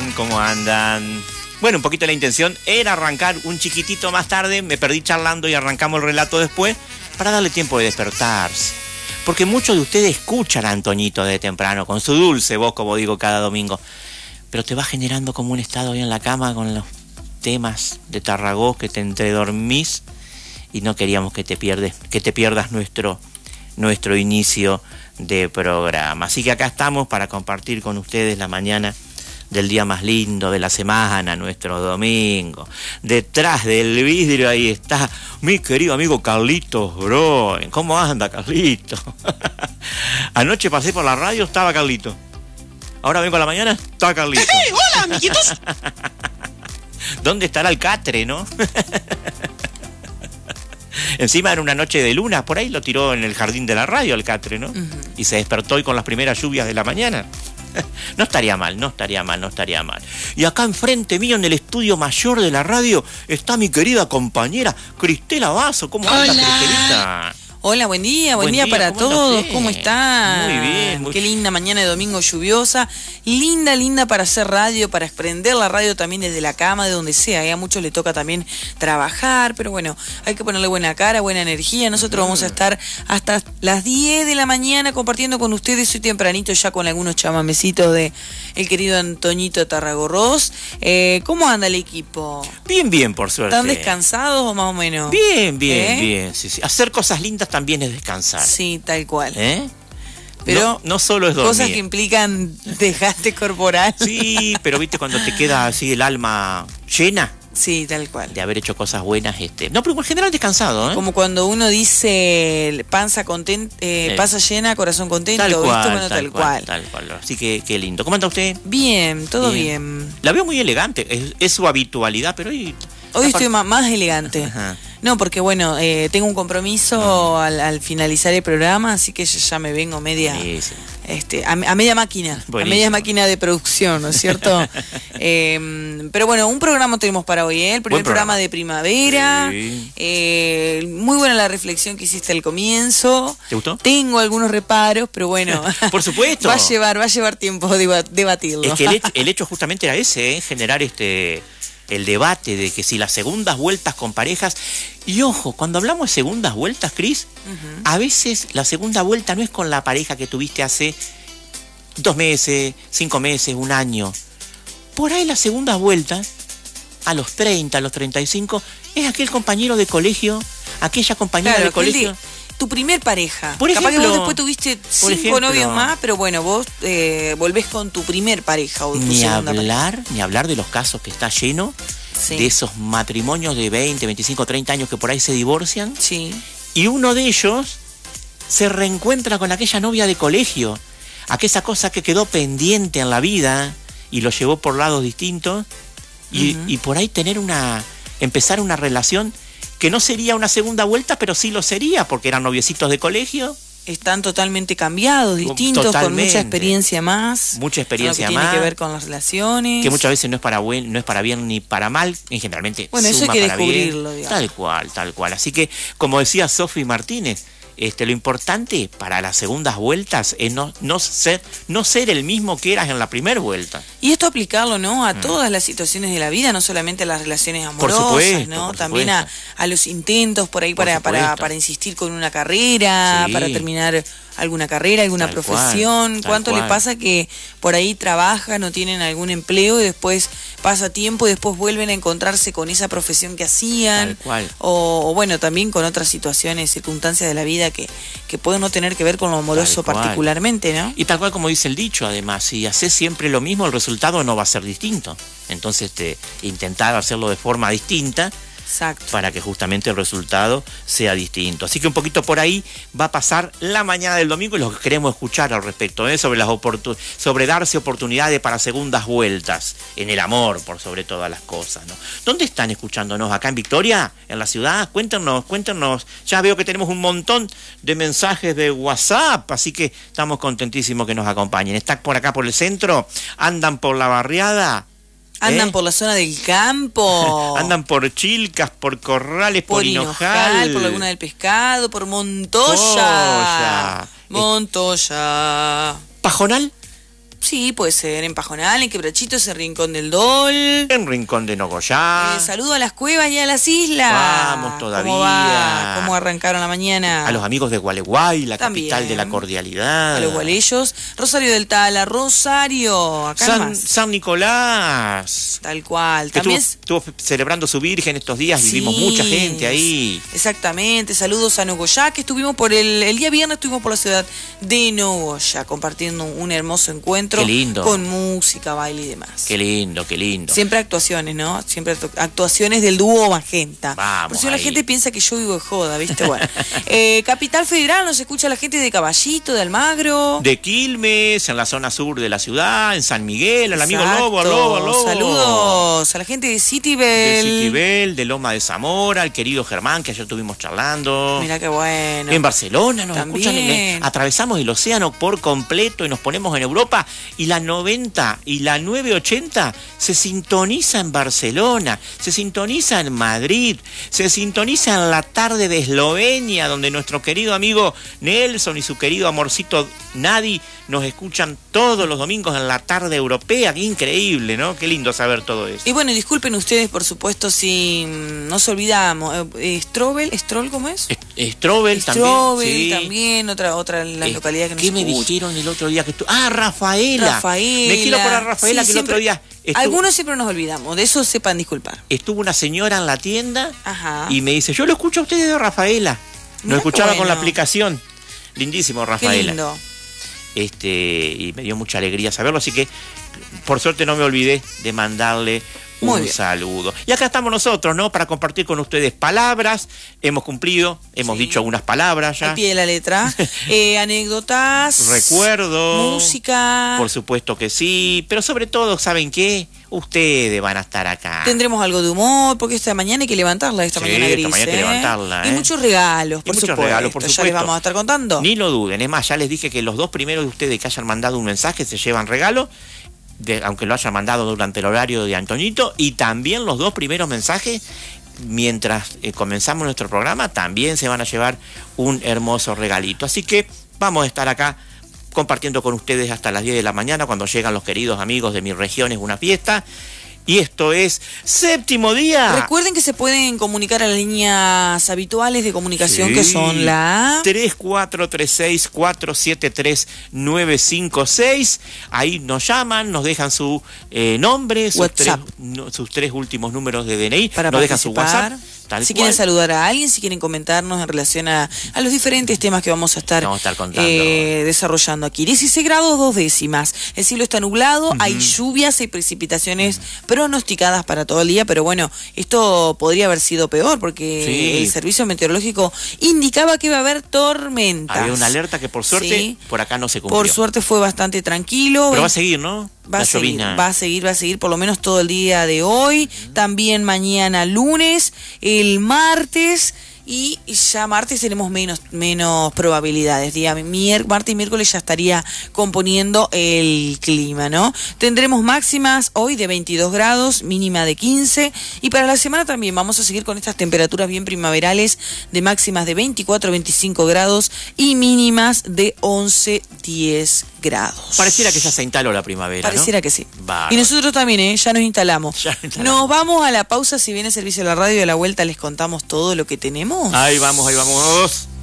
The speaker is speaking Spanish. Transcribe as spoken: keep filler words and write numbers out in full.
andan? ¿Cómo andan? Bueno, un poquito la intención era arrancar un chiquitito más tarde, me perdí charlando y arrancamos el relato después para darle tiempo de despertarse. Porque muchos de ustedes escuchan a Antoñito de temprano, con su dulce voz, como digo cada domingo, pero te va generando como un estado ahí en la cama con los temas de Tarragó que te entredormís y no queríamos que te pierdes, que te pierdas nuestro, nuestro inicio de programa. Así que acá estamos para compartir con ustedes la mañana del día más lindo de la semana, nuestro domingo. Detrás del vidrio ahí está mi querido amigo Carlitos Broen. ¿Cómo anda, Carlitos? Anoche pasé por la radio, estaba Carlitos. Ahora vengo a la mañana, está Carlitos. ¡Hey, hola, amiguitos! ¿Dónde estará el catre, no? Encima era una noche de luna, por ahí lo tiró en el jardín de la radio el catre, ¿no? Uh-huh. Y se despertó hoy con las primeras lluvias de la mañana. No estaría mal, no estaría mal, no estaría mal. Y acá enfrente mío, en el estudio mayor de la radio, está mi querida compañera Cristela Basso. ¿Cómo andas, Cristelita? Hola, buen día, buen, buen día, día para ¿cómo todos. ¿Cómo está? Muy bien. Muy... Qué linda mañana de domingo lluviosa. Linda, linda para hacer radio, para prender la radio también desde la cama, de donde sea. ¿eh? A muchos le toca también trabajar, pero bueno, hay que ponerle buena cara, buena energía. Nosotros uh-huh. vamos a estar hasta las diez de la mañana compartiendo con ustedes hoy tempranito ya con algunos chamamecitos de el querido Antoñito Tarragorros. Eh, ¿Cómo anda el equipo? Bien, bien, por suerte. ¿Están descansados o más o menos? Bien, bien, ¿Eh? bien. Sí, sí. Hacer cosas lindas también es descansar. Sí, tal cual. ¿Eh? Pero no, no solo es dormir. Cosas que implican desgaste corporal. Sí, pero viste cuando te queda así el alma llena. Sí, tal cual. De haber hecho cosas buenas. este No, pero en general descansado, ¿eh? Como cuando uno dice panza contenta, eh, eh. panza llena, corazón contento. Tal cual, ¿viste? Bueno, tal, tal cual, cual. Tal cual. Así que qué lindo. ¿Cómo anda usted? Bien, todo bien. bien. La veo muy elegante. Es, es su habitualidad, pero hoy... Hoy estoy más, más elegante. Ajá. No, porque bueno, eh, tengo un compromiso al, al finalizar el programa, así que ya me vengo media, sí, sí. este, a, a media máquina, Buenísimo. a media máquina de producción, ¿no es cierto? eh, pero bueno, un programa tenemos para hoy, ¿eh? El primer programa. programa de primavera. Sí. Eh, muy buena la reflexión que hiciste al comienzo. ¿Te gustó? Tengo algunos reparos, pero bueno. Por supuesto. Va a llevar, va a llevar tiempo debatirlo. Es que el hecho, el hecho justamente era ese, ¿eh? Generar este... el debate de que si las segundas vueltas con parejas, y ojo, cuando hablamos de segundas vueltas, Cris, uh-huh. a veces la segunda vuelta no es con la pareja que tuviste hace dos meses, cinco meses, un año. Por ahí las segundas vueltas, a los treinta, a los treinta y cinco, es aquel compañero de colegio, aquella compañera claro, de colegio. De... tu primer pareja. Por ejemplo, capaz que vos después tuviste cinco ejemplo, novios más, pero bueno, vos eh, volvés con tu primer pareja. O tu ni hablar, pareja. ni hablar de los casos que está lleno, sí. de esos matrimonios de veinte, veinticinco, treinta años que por ahí se divorcian. Sí. Y uno de ellos se reencuentra con aquella novia de colegio, aquella cosa que quedó pendiente en la vida y lo llevó por lados distintos. Y, uh-huh. y por ahí tener una, empezar una relación que no sería una segunda vuelta, pero sí lo sería, porque eran noviecitos de colegio. Están totalmente cambiados, distintos, totalmente. Con mucha experiencia más. Mucha experiencia que más. Tiene que ver con las relaciones. Que muchas veces no es para buen, no es para bien ni para mal, en generalmente bueno, suma eso hay que para descubrirlo, bien. digamos. Tal cual, tal cual. Así que, como decía Sofi Martínez, este, lo importante para las segundas vueltas es no, no, ser, no ser el mismo que eras en la primera vuelta. Y esto aplicarlo, ¿no? A mm. todas las situaciones de la vida, no solamente a las relaciones amorosas, por supuesto, ¿no? Por También a, a los intentos por ahí para, por para, para insistir con una carrera, sí. para terminar alguna carrera, alguna tal profesión. Cual, ¿Cuánto cual. le pasa que por ahí trabajan o tienen algún empleo y después pasa tiempo y después vuelven a encontrarse con esa profesión que hacían? Tal cual. O, o bueno, también con otras situaciones, circunstancias de la vida que, que pueden no tener que ver con lo amoroso particularmente, ¿no? Y tal cual como dice el dicho, además, si haces siempre lo mismo, el resultado no va a ser distinto. Entonces, te, intentar hacerlo de forma distinta. Exacto. Para que justamente el resultado sea distinto. Así que un poquito por ahí va a pasar la mañana del domingo y lo que queremos escuchar al respecto, ¿eh? sobre las oportun- sobre darse oportunidades para segundas vueltas en el amor, por sobre todas las cosas, ¿no? ¿Dónde están escuchándonos? ¿Acá en Victoria? ¿En la ciudad? Cuéntenos, cuéntenos. Ya veo que tenemos un montón de mensajes de WhatsApp, así que estamos contentísimos que nos acompañen. ¿Están por acá por el centro? ¿Andan por la barriada? Andan ¿Eh? por la zona del campo. Andan por Chilcas, por Corrales, por, por Hinojal, Hinojal, por Laguna del Pescado, por Montoya. Montoya. Montoya. ¿Pajonal? Sí, puede ser en Pajonal, en Quebrachitos, en Rincón del Dol. En Rincón de Nogoyá. Eh, saludo a las cuevas y a las islas. Vamos todavía. ¿Cómo va? ¿Cómo arrancaron la mañana? A los amigos de Gualeguay, la También. capital de la cordialidad. A los gualeyos. Rosario del Tala, Rosario. Acá San, nomás. San Nicolás. Tal cual. Que También estuvo, estuvo celebrando su Virgen estos días y Sí, vimos mucha gente ahí. Exactamente, saludos a Nogoyá, que estuvimos por el, el día viernes estuvimos por la ciudad de Nogoyá, compartiendo un hermoso encuentro. Qué lindo. Con música, baile y demás. Qué lindo, qué lindo. Siempre actuaciones, ¿no? Siempre actu- actuaciones del dúo Magenta. Vamos Por si la ahí. gente piensa que yo vivo de joda, ¿viste? Bueno. eh, Capital Federal nos escucha la gente de Caballito, de Almagro. De Quilmes, en la zona sur de la ciudad, en San Miguel, el amigo Exacto. Lobo, Lobo, Lobo. Saludos a la gente de De Citibel. Citibel, de Loma de Zamora, el querido Germán, que ayer estuvimos charlando. Mira qué bueno. En Barcelona nos También. escuchan, en- atravesamos el océano por completo y nos ponemos en Europa, y la noventa y la nueve ochenta se sintoniza en Barcelona, se sintoniza en Madrid, se sintoniza en la tarde de Eslovenia, donde nuestro querido amigo Nelson y su querido amorcito Nadi nos escuchan todos los domingos en la tarde europea. Qué increíble, ¿no? Qué lindo saber todo eso. Y bueno, y disculpen ustedes, por supuesto, si mm, nos olvidamos. Eh, Strobel, ¿Strol cómo es? Est- Strobel también. Strobel sí. también, otra otra de las Eh, localidades que nos ¿Qué me escuchan. dijeron el otro día que estuvo? Ah, Rafaela. Rafaela. Me quiero acordar Rafaela, Sí, que el siempre- otro día estuvo, Algunos siempre nos olvidamos, de eso sepan disculpar. estuvo una señora en la tienda Ajá. y me dice, yo lo escucho a ustedes de Rafaela. Nos Mirá qué escuchaba con la bueno. aplicación. Lindísimo, Qué Rafaela. lindo. Este, y me dio mucha alegría saberlo, así que por suerte no me olvidé de mandarle Muy un bien. saludo. Y acá estamos nosotros, ¿no? Para compartir con ustedes palabras. Hemos cumplido, hemos Sí. dicho algunas palabras ya. Al pie de la letra. Eh, anécdotas. Recuerdo. Música. Por supuesto que sí, pero sobre todo, ¿saben qué? Ustedes van a estar acá. Tendremos algo de humor, porque esta mañana hay que levantarla, esta Sí, mañana esta gris. mañana hay que ¿eh? levantarla, Y ¿eh? muchos regalos, por Y muchos supuesto. regalos, por Ya les supuesto. vamos a estar contando. Ni lo duden, es más, ya les dije que los dos primeros de ustedes que hayan mandado un mensaje se llevan regalo, de, aunque lo hayan mandado durante el horario de Antoñito, y también los dos primeros mensajes, mientras eh, comenzamos nuestro programa, también se van a llevar un hermoso regalito. Así que vamos a estar acá compartiendo con ustedes hasta las diez de la mañana, cuando llegan los queridos amigos de Mi Región es una Fiesta. Y esto es Séptimo Día. Recuerden que se pueden comunicar a las líneas habituales de comunicación, Sí. que son la... tres cuatro tres seis, cuatro siete tres, nueve cinco seis. Ahí nos llaman, nos dejan su eh, nombre, sus tres, WhatsApp. no, sus tres últimos números de D N I, Para nos dejan su participar. WhatsApp. Tal Si cual. quieren saludar a alguien, si quieren comentarnos en relación a, a los diferentes temas que vamos a estar, Vamos a estar contando. eh, desarrollando aquí. dieciséis grados, dos décimas. El cielo está nublado, Ujú. hay lluvias, hay precipitaciones pronosticadas para todo el día, pero bueno, esto podría haber sido peor porque Sí. el servicio meteorológico indicaba que iba a haber tormentas. Había una alerta que por suerte Sí. por acá no se cumplió. Por suerte fue bastante tranquilo. Pero va a seguir, ¿no? Va a La seguir, llovizna. va a seguir, va a seguir por lo menos todo el día de hoy, también mañana lunes, el martes, y ya martes tenemos menos menos probabilidades. Día mier- martes y miércoles ya estaría componiendo el clima, ¿no? Tendremos máximas hoy de veintidós grados, mínima de quince, y para la semana también vamos a seguir con estas temperaturas bien primaverales de máximas de veinticuatro, veinticinco grados y mínimas de once, diez grados. Pareciera que ya se instaló la primavera, Pareciera ¿no? que sí. Bárbaro. Y nosotros también, ¿eh? Ya nos instalamos. Ya nos instalamos. Nos vamos a la pausa. Si viene el servicio de la radio, y a la vuelta les contamos todo lo que tenemos. Ahí vamos, ahí vamos.